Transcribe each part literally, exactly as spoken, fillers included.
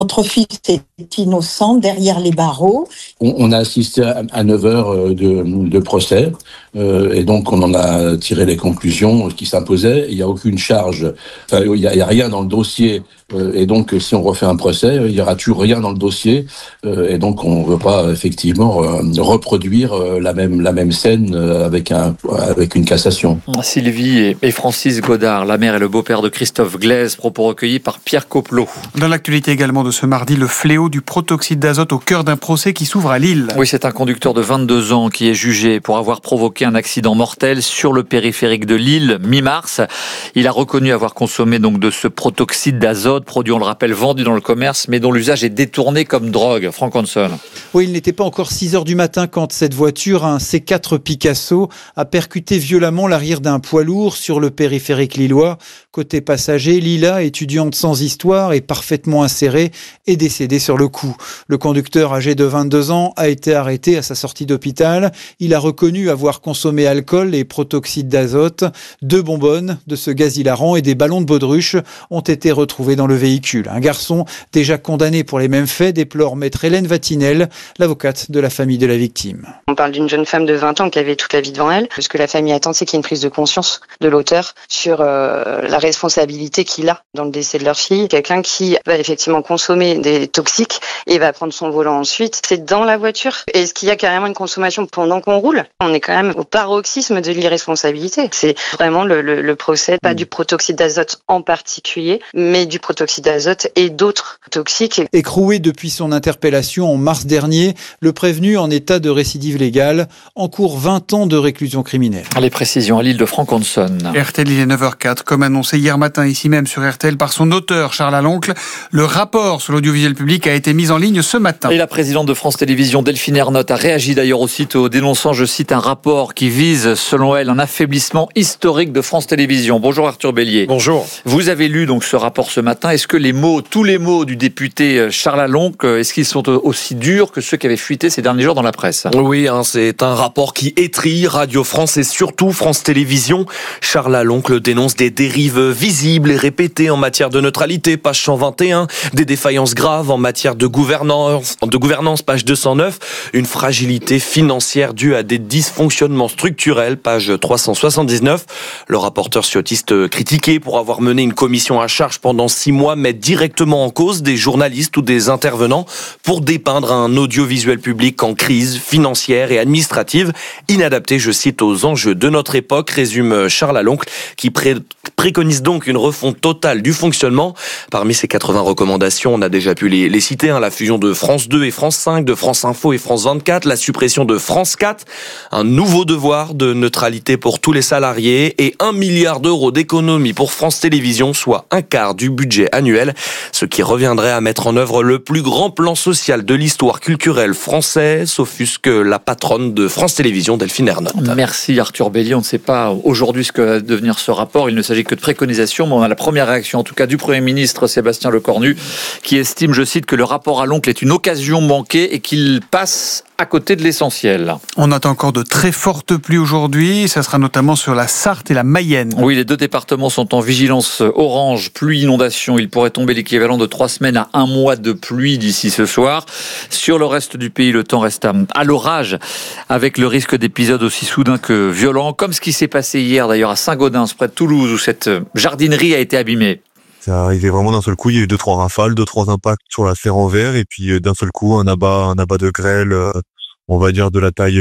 Notre fils est innocent derrière les barreaux. On, on a assisté à, à neuf heures de, de procès euh, et donc on en a tiré les conclusions qui s'imposaient. Il n'y a aucune charge, enfin, il n'y a, il y a rien dans le dossier euh, et donc si on refait un procès, il n'y aura toujours rien dans le dossier euh, et donc on ne veut pas effectivement euh, reproduire euh, la même la même scène euh, avec un avec une cassation. Sylvie et, et Francis Godard, la mère et le beau-père de Christophe Glaise, propos recueillis par Pierre Coppelot. Dans l'actualité également de ce mardi, le fléau du protoxyde d'azote au cœur d'un procès qui s'ouvre à Lille. Oui, c'est un conducteur de vingt-deux ans qui est jugé pour avoir provoqué un accident mortel sur le périphérique de Lille, mi-mars. Il a reconnu avoir consommé donc de ce protoxyde d'azote, produit, on le rappelle, vendu dans le commerce, mais dont l'usage est détourné comme drogue. Franck Hanson. Oui, il n'était pas encore six heures du matin quand cette voiture, un C quatre Picasso, a percuté violemment l'arrière d'un poids lourd sur le périphérique lillois. Côté passager, Lila, étudiante sans histoire et parfaitement insérée, est décédée sur le coup. Le conducteur âgé de vingt-deux ans a été arrêté à sa sortie d'hôpital. Il a reconnu avoir consommé alcool et protoxyde d'azote. Deux bonbonnes de ce gaz hilarant et des ballons de baudruche ont été retrouvés dans le véhicule. Un garçon déjà condamné pour les mêmes faits déplore maître Hélène Vatinel, l'avocate de la famille de la victime. On parle d'une jeune femme de vingt ans qui avait toute la vie devant elle. Ce que la famille attend, c'est qu'il y ait une prise de conscience de l'auteur sur euh, la responsabilité qu'il a dans le décès de leur fille. Quelqu'un qui va effectivement consommer des toxiques et va prendre son volant ensuite. C'est dans la voiture. Est-ce qu'il y a carrément une consommation pendant qu'on roule ? On est quand même au paroxysme de l'irresponsabilité. C'est vraiment le, le, le procès, pas du protoxyde d'azote en particulier, mais du protoxyde d'azote et d'autres toxiques. Écroué depuis son interpellation en mars dernier, le prévenu en état de récidive légale encourt vingt ans de réclusion criminelle. Les précisions à Lille de Franck Hanson. R T L, il est neuf heures quatre, comme annoncé hier matin ici même sur R T L par son auteur Charles Aloncle. Le rapport sur l'audiovisuel public a été mis en ligne ce matin. Et la présidente de France Télévisions, Delphine Ernotte, a réagi d'ailleurs aussitôt, dénonçant, je cite, un rapport qui vise, selon elle, un affaiblissement historique de France Télévisions. Bonjour Arthur Bélier. Bonjour. Vous avez lu donc ce rapport ce matin. Est-ce que les mots, tous les mots du député Charles Aloncle, est-ce qu'ils sont aussi durs que ceux qui avaient fuité ces derniers jours dans la presse ? Oui, hein, c'est un rapport qui étrille Radio France et surtout France Télévisions. Charles Aloncle dénonce des dérives visibles et répétées en matière de neutralité, page cent vingt et un, des défaillances graves en matière de gouvernance, de gouvernance, page deux cent neuf, une fragilité financière due à des dysfonctionnements structurels, page trois cent soixante-dix-neuf. Le rapporteur sciotiste critiqué pour avoir mené une commission à charge pendant six mois met directement en cause des journalistes ou des intervenants pour dépeindre un audiovisuel public en crise financière et administrative, inadapté, je cite, aux enjeux de notre époque, résume Charles Aloncle, qui pré- préconise donc une refonte totale du fonctionnement. Parmi ces quatre-vingts recommandations, on a déjà pu les, les citer, hein, la fusion de France deux et France cinq, de France Info et France vingt-quatre, la suppression de France quatre, un nouveau devoir de neutralité pour tous les salariés et un milliard d'euros d'économie pour France Télévisions, soit un quart du budget annuel, ce qui reviendrait à mettre en œuvre le plus grand plan social de l'histoire culturelle française, offusque la patronne de France Télévisions, Delphine Ernotte. Merci Arthur Bélier. On ne sait pas aujourd'hui ce que va devenir ce rapport. Il ne s'agit que de préconisations, mais on a la première réaction, en tout cas du Premier ministre Sébastien Lecornu, qui estime, je cite, que le rapport Aloncle est une occasion manquée et qu'il passe à côté de l'essentiel. On attend encore de très fortes pluies aujourd'hui. Ça sera notamment sur la Sarthe et la Mayenne. Oui, les deux départements sont en vigilance orange, pluie, inondation. Il pourrait tomber l'équivalent de trois semaines à un mois de pluie d'ici ce soir. Sur le reste du pays, le temps reste à, à l'orage, avec le risque d'épisodes aussi soudains que violents, comme ce qui s'est passé hier d'ailleurs à Saint-Gaudens, près de Toulouse, où cette jardinerie a été abîmée. Ça arrivait vraiment d'un seul coup, il y a eu deux, trois rafales, deux, trois impacts sur la serre en verre, et puis d'un seul coup, un abat, un abat de grêle, on va dire de la taille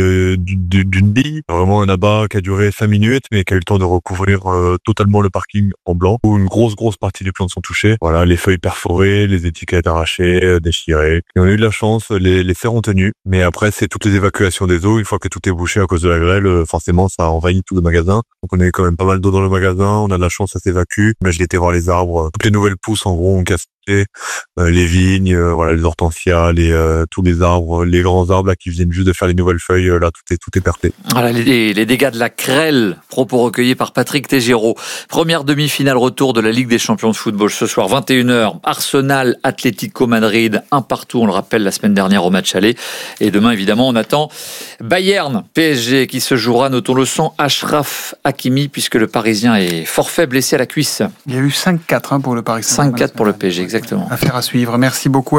d'une bille. Vraiment un abat qui a duré cinq minutes, mais qui a eu le temps de recouvrir euh, totalement le parking en blanc, où une grosse, grosse partie des plantes sont touchées. Voilà, les feuilles perforées, les étiquettes arrachées, euh, déchirées. Et on a eu de la chance, les, les serres ont tenu. Mais après, c'est toutes les évacuations des eaux. Une fois que tout est bouché à cause de la grêle, euh, forcément, ça envahit tout le magasin. Donc on a eu quand même pas mal d'eau dans le magasin. On a de la chance, ça s'évacue. Mais j'ai été voir les arbres. Toutes les nouvelles pousses, en gros, ont cassé. Euh, les vignes, euh, voilà, les hortensias, les, euh, tous les arbres, les grands arbres là qui viennent juste de faire les nouvelles feuilles, euh, là tout est tout est percé. Voilà les, les dégâts de la crêle, propos recueillis par Patrick Tégéraud. Première demi-finale retour de la Ligue des Champions de football ce soir, vingt et une heures. Arsenal, Atlético Madrid, un partout, on le rappelle la semaine dernière au match aller. Et demain évidemment on attend Bayern, P S G qui se jouera, notons le son, Achraf Hakimi, puisque le Parisien est forfait blessé à la cuisse. Il y a eu cinq quatre hein, pour le Paris Saint-Germain. cinq quatre pour le P S G, exactement. Exactement. Affaire à suivre. Merci beaucoup.